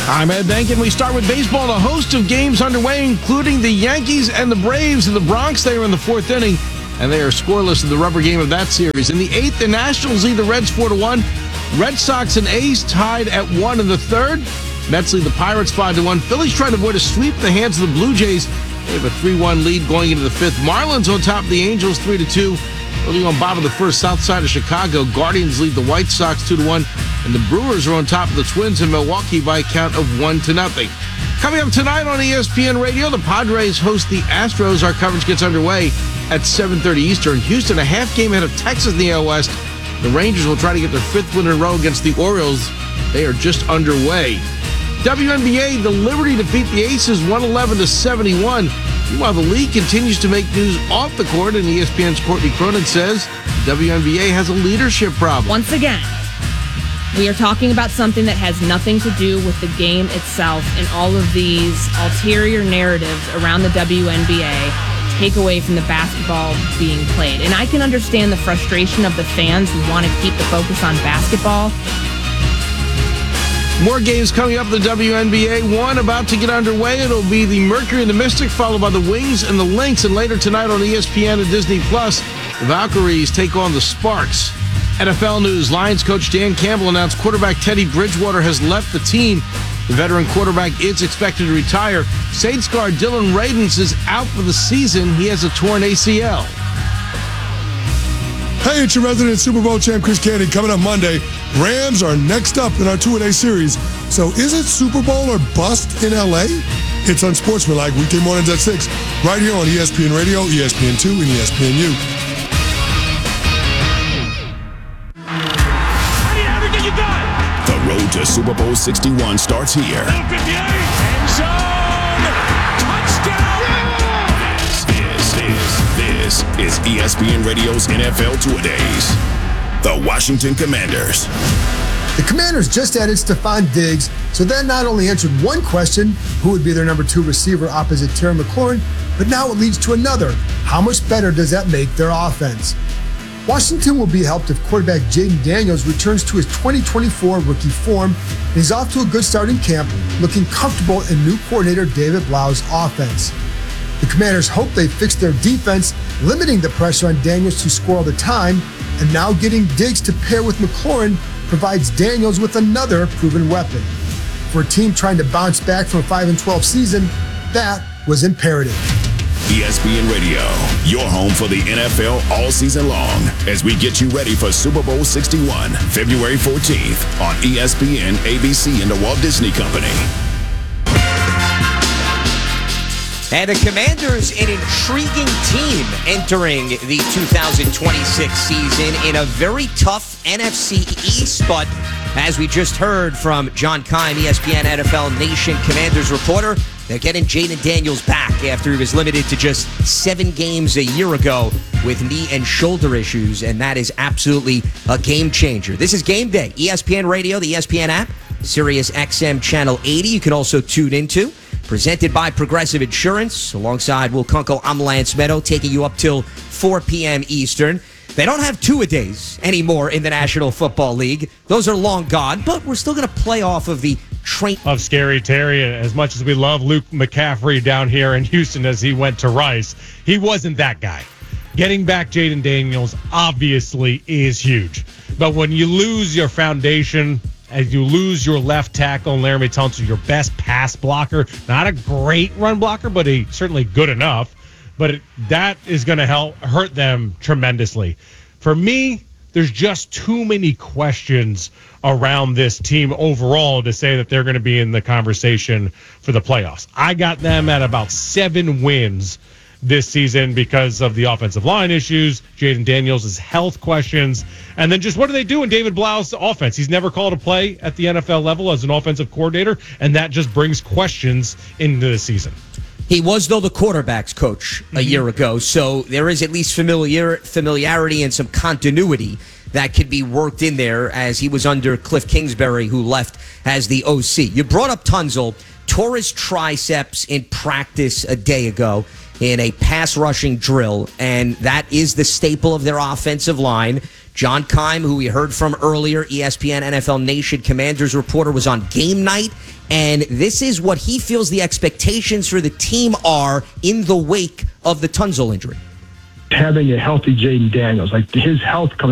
I'm Ed Benkin. We start with baseball. A host of games underway, including the Yankees and the Braves in the Bronx. They are in the fourth inning, and they are scoreless in the rubber game of that series. In the eighth, the Nationals lead the Reds 4-1. Red Sox and A's tied at 1 in the third. Mets lead the Pirates 5-1. Phillies trying to avoid a sweep at the hands of the Blue Jays. They have a 3-1 lead going into the fifth. Marlins on top of the Angels 3-2. Early on bottom of the first, south side of Chicago. Guardians lead the White Sox 2-1. And the Brewers are on top of the Twins in Milwaukee by a count of 1-0. Coming up tonight on ESPN Radio, the Padres host the Astros. Our coverage gets underway at 7:30 Eastern. Houston, a half game ahead of Texas in the AL West. The Rangers will try to get their fifth win in a row against the Orioles. They are just underway. WNBA, the Liberty defeat the Aces 111-71. Meanwhile, the league continues to make news off the court, and ESPN's Courtney Cronin says WNBA has a leadership problem. Once again, we are talking about something that has nothing to do with the game itself, and all of these ulterior narratives around the WNBA take away from the basketball being played. And I can understand the frustration of the fans who want to keep the focus on basketball. More games coming up in the WNBA. One about to get underway. It'll be the Mercury and the Mystic, followed by the Wings and the Lynx. And later tonight on ESPN and Disney+, the Valkyries take on the Sparks. NFL news. Lions coach Dan Campbell announced quarterback Teddy Bridgewater has left the team. The veteran quarterback is expected to retire. Saints guard Dylan Radins is out for the season. He has a torn ACL. Hey, it's your resident Super Bowl champ, Chris Candy. Coming up Monday, Rams are next up in our 2-a-day series. So is it Super Bowl or bust in L.A.? It's Unsportsmanlike, weekday mornings at 6, right here on ESPN Radio, ESPN2, and ESPNU. I need everything you got. The road to Super Bowl 61 starts here. End zone. Touchdown. This is ESPN Radio's NFL Two-A-Days. The Washington Commanders. The Commanders just added Stephon Diggs, so that not only answered one question, who would be their number 2 receiver opposite Terry McLaurin, but now it leads to another. How much better does that make their offense? Washington will be helped if quarterback Jaden Daniels returns to his 2024 rookie form, and he's off to a good start in camp, looking comfortable in new coordinator David Blau's offense. The Commanders hope they fixed their defense, limiting the pressure on Daniels to score all the time, and now getting Diggs to pair with McLaurin provides Daniels with another proven weapon. For a team trying to bounce back from a 5-12 season, that was imperative. ESPN Radio, your home for the NFL all season long, as we get you ready for Super Bowl 61, February 14th on ESPN, ABC, and the Walt Disney Company. And the Commanders, an intriguing team entering the 2026 season in a very tough NFC East. But as we just heard from John Keim, ESPN NFL Nation Commanders reporter, they're getting Jaden Daniels back after he was limited to just 7 games a year ago with knee and shoulder issues. And that is absolutely a game changer. This is Game Day. ESPN Radio, the ESPN app, Sirius XM Channel 80. You can also tune into. Presented by Progressive Insurance. Alongside Will Kunkel, I'm Lance Meadow, taking you up till 4 p.m. Eastern. They don't have 2-a-days anymore in the National Football League. Those are long gone, but we're still going to play off of the train. Of Scary Terry, as much as we love Luke McCaffrey down here in Houston as he went to Rice, he wasn't that guy. Getting back Jaden Daniels obviously is huge. But when you lose your foundation, as you lose your left tackle, Laramie Tunsil, your best pass blocker, not a great run blocker, but certainly good enough. But that is going to hurt them tremendously. For me, there's just too many questions around this team overall to say that they're going to be in the conversation for the playoffs. I got them at about 7 wins this season because of the offensive line issues, Jaden Daniels' health questions, and then just what do they do in David Blau's offense? He's never called a play at the NFL level as an offensive coordinator, and that just brings questions into the season. He was, though, the quarterback's coach a year ago, so there is at least familiarity and some continuity that could be worked in there as he was under Cliff Kingsbury, who left as the OC. You brought up Tunsil, tore his triceps in practice a day ago. in a pass rushing drill, and that is the staple of their offensive line. John Keim, who we heard from earlier, ESPN NFL Nation Commanders reporter, was on game night, and this is what he feels the expectations for the team are in the wake of the Tunsil injury. Having a healthy Jaden Daniels, like his health coming